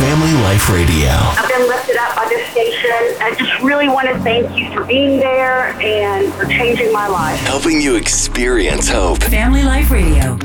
Family Life Radio. I've been lifted up by this station. I just really want to thank you for being there and for changing my life. Helping you experience hope. Family Life Radio.